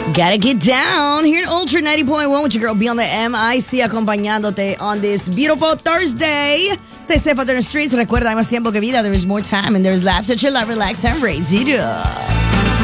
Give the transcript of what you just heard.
Gotta get down here in Ultra 90.1 with your girl Beyond the MIC acompañándote on this beautiful Thursday. Stay safe out there in the streets. Recuerda, hay más tiempo que vida. There is more time and there's laughs. So chill out, relax, and raise it up.